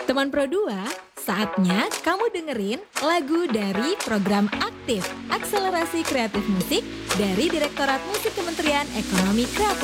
Teman Pro 2, saatnya kamu dengerin lagu dari program Aktif, Akselerasi Kreatif Musik dari Direktorat Musik Kementerian Ekonomi Kreatif.